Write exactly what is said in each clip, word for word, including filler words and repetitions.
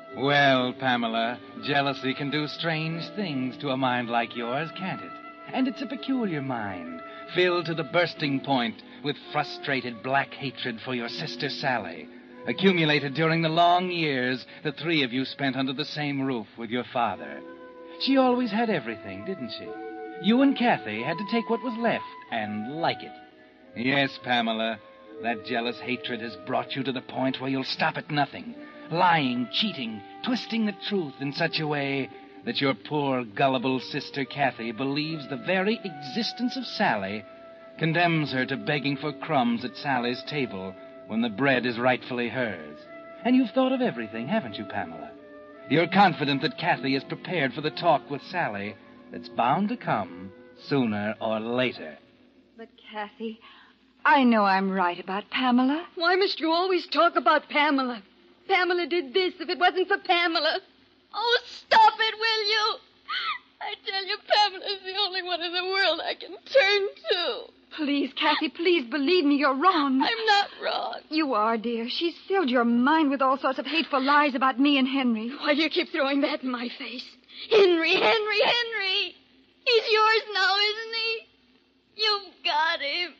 Well, Pamela, jealousy can do strange things to a mind like yours, can't it? And it's a peculiar mind, filled to the bursting point with frustrated black hatred for your sister Sally, accumulated during the long years the three of you spent under the same roof with your father. She always had everything, didn't she? You and Kathy had to take what was left and like it. Yes, Pamela, that jealous hatred has brought you to the point where you'll stop at nothing, lying, cheating, twisting the truth in such a way that your poor, gullible sister Kathy believes the very existence of Sally condemns her to begging for crumbs at Sally's table when the bread is rightfully hers. And you've thought of everything, haven't you, Pamela? You're confident that Kathy is prepared for the talk with Sally that's bound to come sooner or later. But, Kathy, I know I'm right about Pamela. Why must you always talk about Pamela? Pamela did this if it wasn't for Pamela. Oh, stop it, will you? I tell you, Pamela's the only one in the world I can turn to. Please, Kathy, please believe me, you're wrong. I'm not wrong. You are, dear. She's filled your mind with all sorts of hateful lies about me and Henry. Why do you keep throwing that in my face? Henry, Henry, Henry! He's yours now, isn't he? You've got him.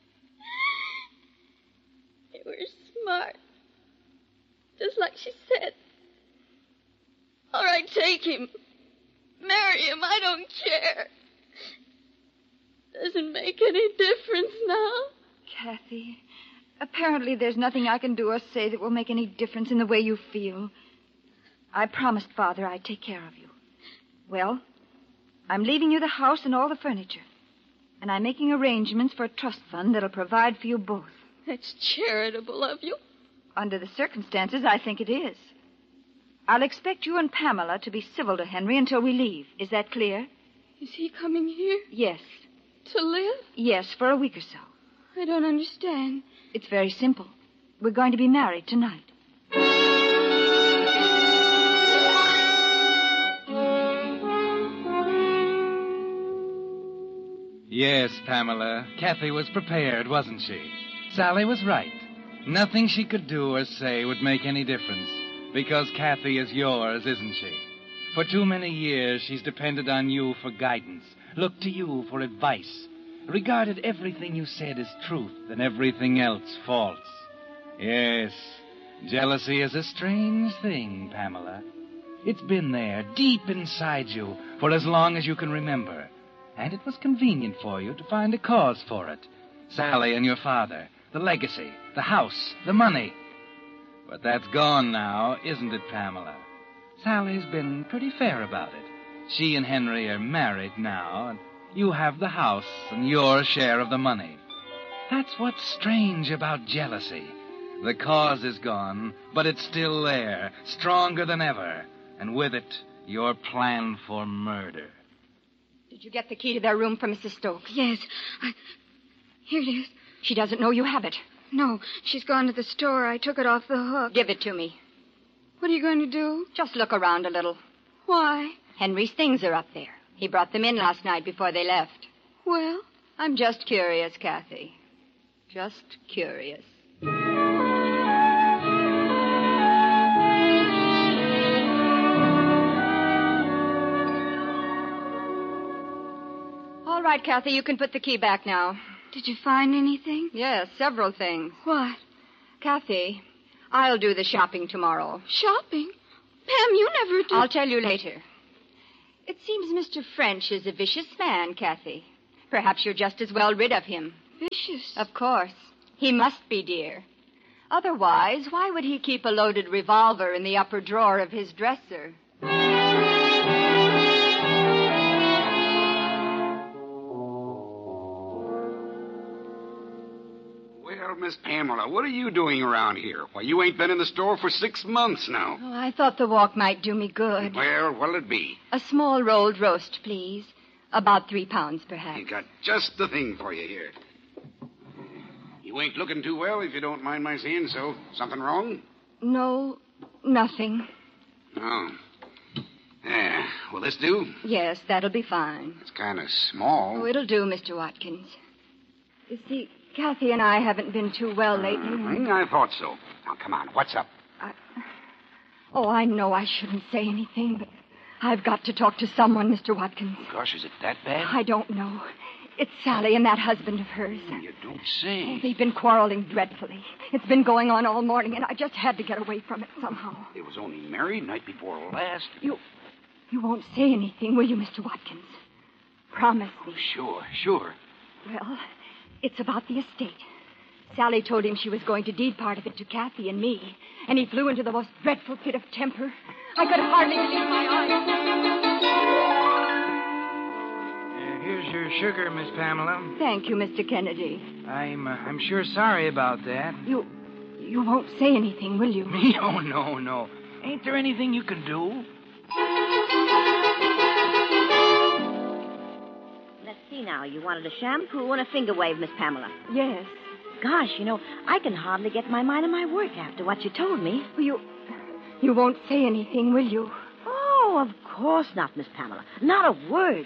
You were smart. Just like she said. All right, take him. Marry him, I don't care. Doesn't make any difference now. Kathy, apparently there's nothing I can do or say that will make any difference in the way you feel. I promised Father I'd take care of you. Well, I'm leaving you the house and all the furniture. And I'm making arrangements for a trust fund that'll provide for you both. That's charitable of you. Under the circumstances, I think it is. I'll expect you and Pamela to be civil to Henry until we leave. Is that clear? Is he coming here? Yes. To live? Yes, for a week or so. I don't understand. It's very simple. We're going to be married tonight. Yes, Pamela, Kathy was prepared, wasn't she? Sally was right. Nothing she could do or say would make any difference, because Kathy is yours, isn't she? For too many years, she's depended on you for guidance, looked to you for advice, regarded everything you said as truth and everything else false. Yes, jealousy is a strange thing, Pamela. It's been there, deep inside you, for as long as you can remember. And it was convenient for you to find a cause for it. Sally and your father, the legacy, the house, the money. But that's gone now, isn't it, Pamela? Sally's been pretty fair about it. She and Henry are married now, and you have the house and your share of the money. That's what's strange about jealousy. The cause is gone, but it's still there, stronger than ever. And with it, your plan for murder. Did you get the key to their room from Missus Stokes? Yes. I... Here it is. She doesn't know you have it. No, she's gone to the store. I took it off the hook. Give it to me. What are you going to do? Just look around a little. Why? Henry's things are up there. He brought them in last night before they left. Well? I'm just curious, Kathy. Just curious. All right, Kathy, you can put the key back now. Did you find anything? Yes, several things. What? Kathy, I'll do the shopping tomorrow. Shopping? Pam, you never do. I'll tell you later. It seems Mister French is a vicious man, Kathy. Perhaps you're just as well rid of him. Vicious? Of course. He must be, dear. Otherwise, why would he keep a loaded revolver in the upper drawer of his dresser? Well, Miss Pamela, what are you doing around here? Why, you ain't been in the store for six months now. Oh, I thought the walk might do me good. Well, what'll it be? A small rolled roast, please. About three pounds, perhaps. You got just the thing for you here. You ain't looking too well, if you don't mind my saying so. Something wrong? No, nothing. Oh. Yeah. Will this do? Yes, that'll be fine. It's kind of small. Oh, it'll do, Mister Watkins. You see, Kathy and I haven't been too well lately. Mm, I thought so. Now, come on. What's up? I... Oh, I know I shouldn't say anything, but I've got to talk to someone, Mister Watkins. Gosh, is it that bad? I don't know. It's Sally and that husband of hers. You don't say. Oh, they've been quarreling dreadfully. It's been going on all morning, and I just had to get away from it somehow. They was only married night before last. You, you won't say anything, will you, Mister Watkins? Promise me. Sure, sure. Well, it's about the estate. Sally told him she was going to deed part of it to Kathy and me, and he flew into the most dreadful fit of temper. I could hardly believe my eyes. Uh, here's your sugar, Miss Pamela. Thank you, Mister Kennedy. I'm, uh, I'm sure sorry about that. You, you won't say anything, will you? Me? Oh, no, no. Ain't there anything you can do? Let's see now. You wanted a shampoo and a finger wave, Miss Pamela. Yes. Gosh, you know, I can hardly get my mind on my work after what you told me. Well, you, you won't say anything, will you? Oh, of course not, Miss Pamela. Not a word.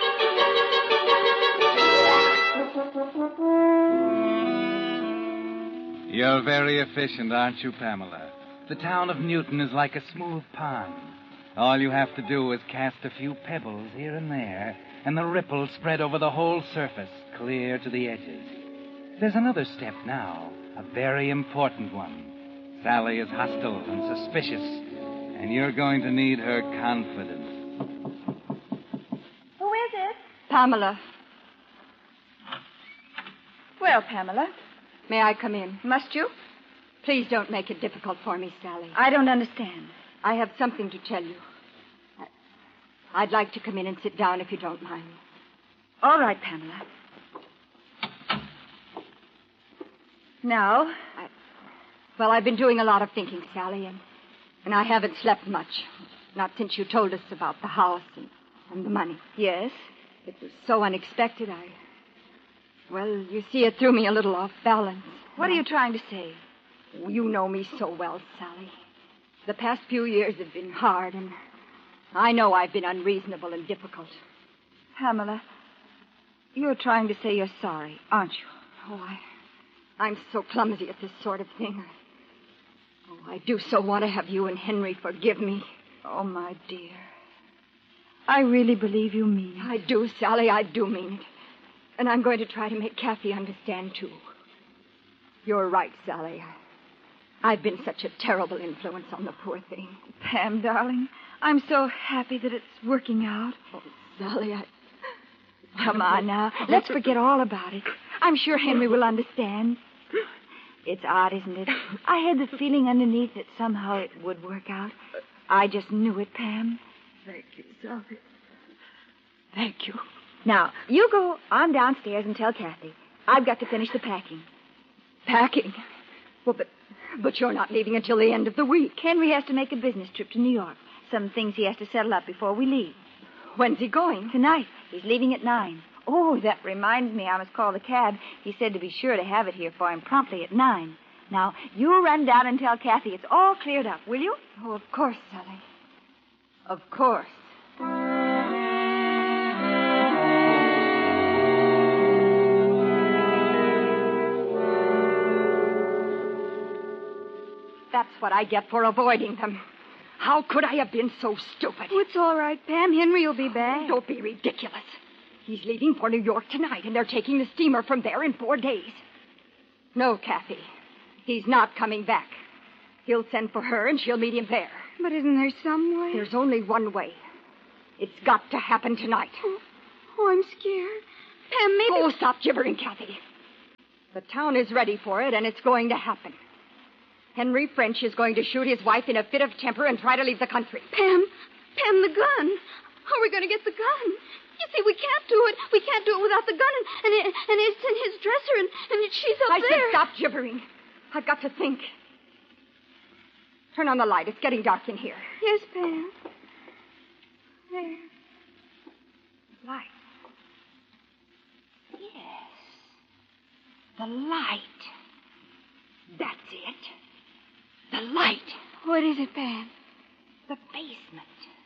You're very efficient, aren't you, Pamela? The town of Newton is like a smooth pond. All you have to do is cast a few pebbles here and there, and the ripples spread over the whole surface, clear to the edges. There's another step now, a very important one. Sally is hostile and suspicious, and you're going to need her confidence. Who is it? Pamela. Well, Pamela, May I come in? must you? Please don't make it difficult for me, Sally. I don't understand. I have something to tell you. I- I'd like to come in and sit down if you don't mind. All right, Pamela. Now, I, well, I've been doing a lot of thinking, Sally, and, and I haven't slept much. Not since you told us about the house and, and the money. yes. It was so unexpected, I... Well, you see, it threw me a little off balance. What are you trying to say? You know me so well, Sally. The past few years have been hard, and I know I've been unreasonable and difficult. Pamela, you're trying to say you're sorry, aren't you? Oh, I... I'm so clumsy at this sort of thing. Oh, I do so want to have you and Henry forgive me. Oh, my dear. I really believe you mean it. I do, Sally, I do mean it. And I'm going to try to make Kathy understand, too. You're right, Sally. I've been such a terrible influence on the poor thing. Pam, darling, I'm so happy that it's working out. Oh, Sally, I... Come on now. Let's forget all about it. I'm sure Henry will understand. It's odd, isn't it? I had the feeling underneath that somehow it would work out. I just knew it, Pam. Thank you, Sally. Thank you. Now, you go on downstairs and tell Kathy. I've got to finish the packing. Packing? Well, but, but you're not leaving until the end of the week. Henry has to make a business trip to New York. Some things he has to settle up before we leave. When's he going? Tonight. He's leaving at nine. Oh, that reminds me I must call the cab. He said to be sure to have it here for him promptly at nine. Now, you run down and tell Kathy it's all cleared up, will you? Oh, of course, Sally. Of course. That's what I get for avoiding them. How could I have been so stupid? Oh, it's all right, Pam. Henry will be back. Don't be ridiculous. He's leaving for New York tonight, and they're taking the steamer from there in four days. No, Kathy. He's not coming back. He'll send for her, and she'll meet him there. But isn't there some way? There's only one way. It's got to happen tonight. Oh, oh I'm scared. Pam, maybe... Oh, stop gibbering, Kathy. The town is ready for it, and it's going to happen. Henry French is going to shoot his wife in a fit of temper and try to leave the country. Pam, Pam, the gun. How are we going to get the gun? You see, we can't do it. We can't do it without the gun, and, and, it, and it's in his dresser, and, and she's up I there. said stop gibbering. I've got to think. Turn on the light. It's getting dark in here. Yes, Pam. There. Light. Yes. The light. That's it. The light. What is it, Pam? The basement.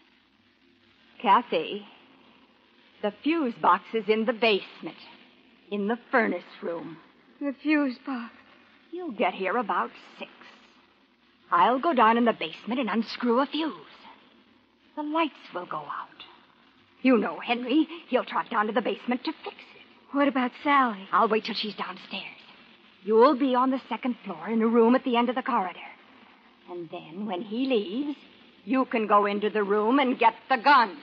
Kathy, the fuse box is in the basement. In the furnace room. The fuse box. You'll get here about six. I'll go down in the basement and unscrew a fuse. The lights will go out. You know Henry. He'll trot down to the basement to fix it. What about Sally? I'll wait till she's downstairs. You'll be on the second floor in a room at the end of the corridor. And then, when he leaves, you can go into the room and get the gun.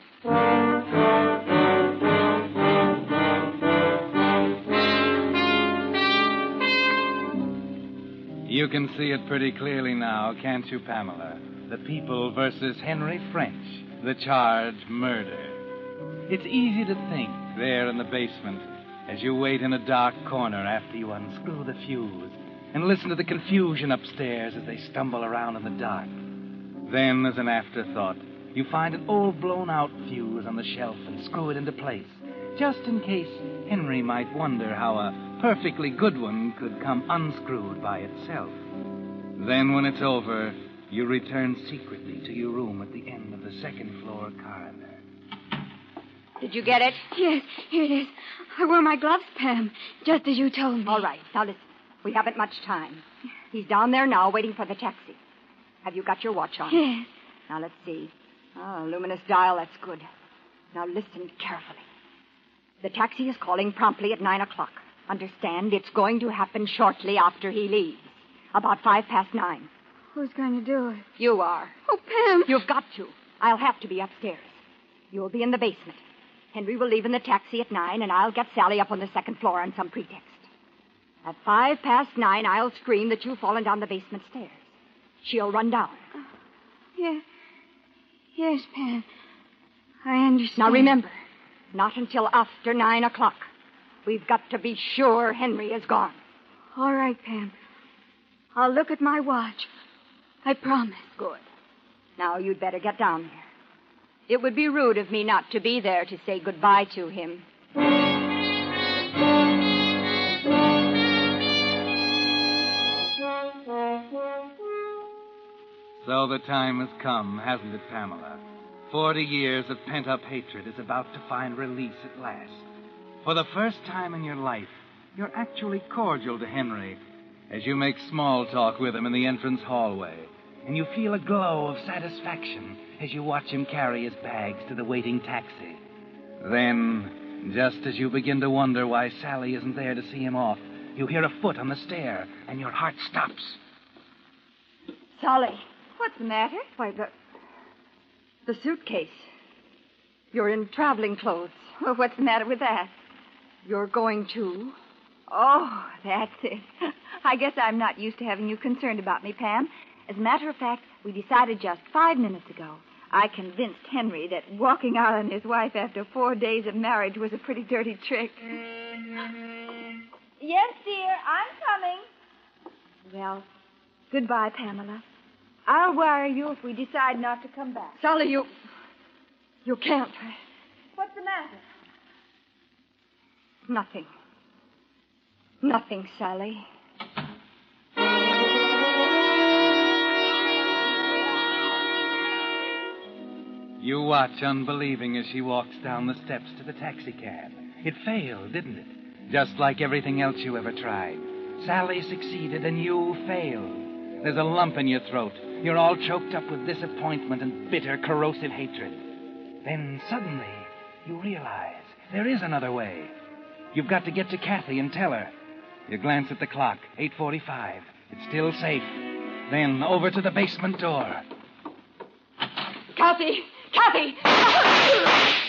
You can see it pretty clearly now, can't you, Pamela? The People versus Henry French. The charge, murder. It's easy to think there in the basement as you wait in a dark corner after you unscrew the fuse and listen to the confusion upstairs as they stumble around in the dark. Then, as an afterthought, you find an old blown-out fuse on the shelf and screw it into place, just in case Henry might wonder how a perfectly good one could come unscrewed by itself. Then, when it's over, you return secretly to your room at the end of the second-floor corridor. Did you get it? Yes, here it is. I wore my gloves, Pam, just as you told me. All right. Now, listen. We haven't much time. He's down there now waiting for the taxi. Have you got your watch on? Yes. Now, let's see. Oh, luminous dial. That's good. Now, listen carefully. The taxi is calling promptly at nine o'clock. Understand, it's going to happen shortly after he leaves. About five past nine. Who's going to do it? You are. Oh, Pam. You've got to. I'll have to be upstairs. You'll be in the basement. Henry will leave in the taxi at nine, and I'll get Sally up on the second floor on some pretext. At five past nine, I'll scream that you've fallen down the basement stairs. She'll run down. Uh, yeah. Yes, Pam. I understand. Now, remember, not until after nine o'clock. We've got to be sure Henry is gone. All right, Pam. I'll look at my watch. I promise. Good. Now, you'd better get down there. It would be rude of me not to be there to say goodbye to him. So the time has come, hasn't it, Pamela? Forty years of pent-up hatred is about to find release at last. For the first time in your life, you're actually cordial to Henry as you make small talk with him in the entrance hallway, and you feel a glow of satisfaction as you watch him carry his bags to the waiting taxi. Then, just as you begin to wonder why Sally isn't there to see him off, you hear a foot on the stair, and your heart stops. Sally. What's the matter? Why, the... the suitcase. You're in traveling clothes. Well, what's the matter with that? You're going to... Oh, that's it. I guess I'm not used to having you concerned about me, Pam. As a matter of fact, we decided just five minutes ago. I convinced Henry that walking out on his wife after four days of marriage was a pretty dirty trick. Yes, dear, I'm coming. Well, goodbye, Pamela. I'll wire you if we decide not to come back. Sally, you... you can't. What's the matter? Nothing. Nothing, Sally. You watch unbelieving as she walks down the steps to the taxicab. It failed, didn't it? Just like everything else you ever tried. Sally succeeded and you failed. There's a lump in your throat. You're all choked up with disappointment and bitter, corrosive hatred. Then suddenly you realize there is another way. You've got to get to Kathy and tell her. You glance at the clock, eight forty-five. It's still safe. Then over to the basement door. Kathy! Kathy!